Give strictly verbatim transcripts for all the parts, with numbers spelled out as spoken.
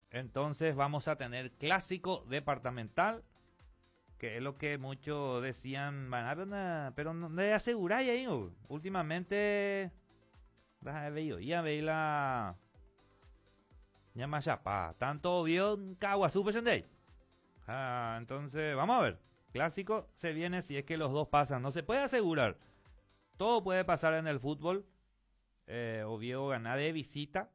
Entonces vamos a tener clásico departamental, que es lo que muchos decían, pero no le aseguráis ahí, ¿no? Últimamente, ya veis la... Ya más chapa, tanto vio Caguazú presente. Ah, entonces, vamos a ver. Clásico se viene si es que los dos pasan. No se puede asegurar. Todo puede pasar en el fútbol. Eh, Oviedo gana de visita.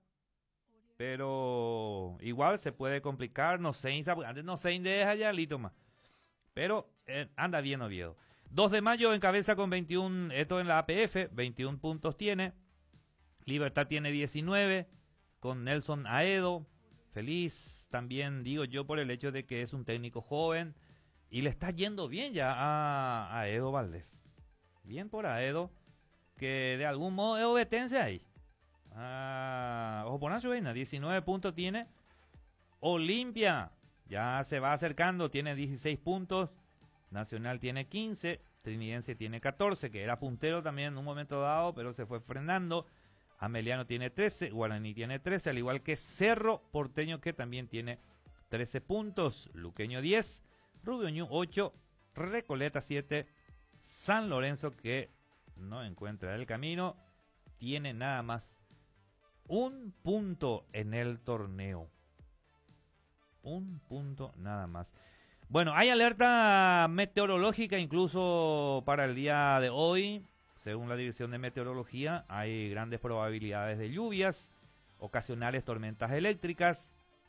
Pero igual se puede complicar. No sé, antes no sé, deja ya, lito más. Pero eh, anda bien Oviedo. dos de mayo encabeza con veintiuno, esto en la A P F, veintiún puntos tiene. Libertad tiene diecinueve, con Nelson Aedo. Feliz también, digo yo, por el hecho de que es un técnico joven. Y le está yendo bien ya a, a Edo Valdés. Bien por Aedo, que de algún modo es obetense ahí. Ah, ojo por Nacho Reina, diecinueve puntos tiene. Olimpia ya se va acercando, tiene dieciséis puntos. Nacional tiene quince. Trinidense tiene catorce, que era puntero también en un momento dado, pero se fue frenando. Ameliano tiene trece, Guaraní tiene trece, al igual que Cerro Porteño, que también tiene trece puntos. Luqueño diez, Rubio Ñu ocho, Recoleta siete, San Lorenzo, que no encuentra el camino, tiene nada más un punto en el torneo. Un punto nada más. Bueno, hay alerta meteorológica incluso para el día de hoy. Según la División de Meteorología, hay grandes probabilidades de lluvias, ocasionales tormentas eléctricas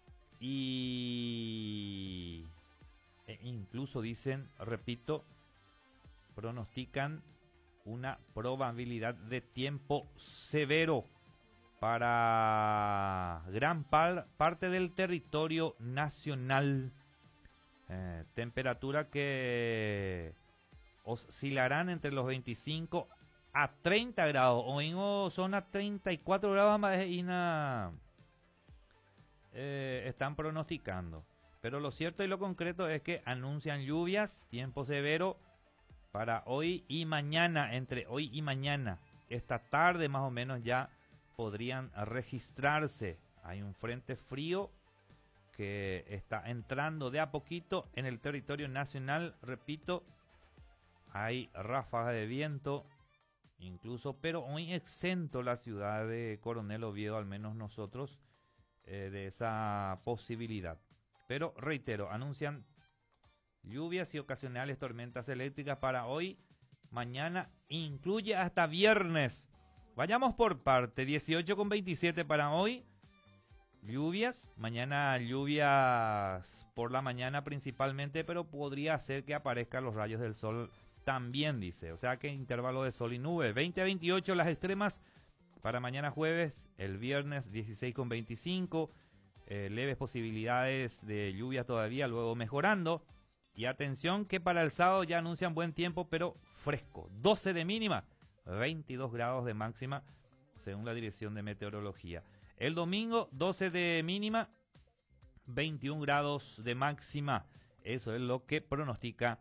y e incluso dicen, repito, pronostican una probabilidad de tiempo severo para gran par parte del territorio nacional. Eh, temperatura que oscilarán entre los veinticinco a treinta grados. Hoy son a treinta y cuatro grados más y na, eh, están pronosticando. Pero lo cierto y lo concreto es que anuncian lluvias, tiempo severo para hoy y mañana. Entre hoy y mañana, esta tarde más o menos ya podrían registrarse. Hay un frente frío que está entrando de a poquito en el territorio nacional. Repito, hay ráfagas de viento, incluso, pero muy exento la ciudad de Coronel Oviedo, al menos nosotros, eh, de esa posibilidad. Pero reitero, anuncian lluvias y ocasionales tormentas eléctricas para hoy, mañana, incluye hasta viernes. Vayamos por parte, dieciocho con veintisiete para hoy. Lluvias, mañana lluvias por la mañana principalmente, pero podría ser que aparezcan los rayos del sol también, dice. O sea que intervalo de sol y nube. veinte a veintiocho las extremas para mañana jueves, el viernes dieciséis con veinticinco. Eh, leves posibilidades de lluvia todavía, luego mejorando. Y atención que para el sábado ya anuncian buen tiempo, pero fresco. doce de mínima, veintidós grados de máxima, según la Dirección de Meteorología. El domingo, doce de mínima, veintiún grados de máxima. Eso es lo que pronostica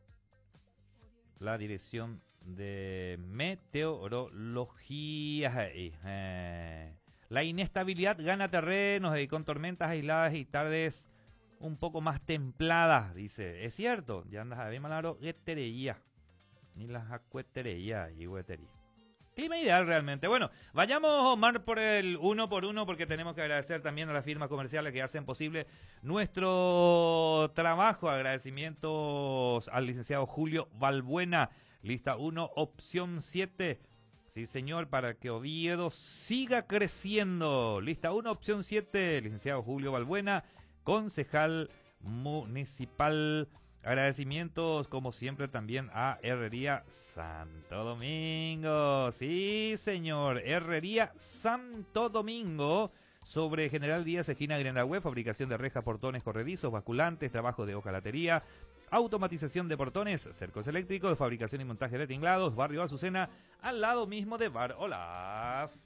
la Dirección de Meteorología. Eh, la inestabilidad gana terrenos y con tormentas aisladas y tardes un poco más templadas, dice. Es cierto, ya andas a ver malaro guetereía. Ni las acuetereía y guetería. Clima ideal realmente. Bueno, vayamos, Omar, por el uno por uno, porque tenemos que agradecer también a las firmas comerciales que hacen posible nuestro trabajo. Agradecimientos al licenciado Julio Balbuena, lista uno, opción siete. Sí, señor, para que Oviedo siga creciendo. Lista uno, opción siete, licenciado Julio Balbuena, concejal municipal. Agradecimientos, como siempre, también a Herrería Santo Domingo. Sí, señor, Herrería Santo Domingo. Sobre General Díaz, esquina Grendahue, fabricación de rejas, portones, corredizos, basculantes, trabajo de hojalatería, automatización de portones, cercos eléctricos, fabricación y montaje de tinglados, barrio Azucena, al lado mismo de Bar Olaf.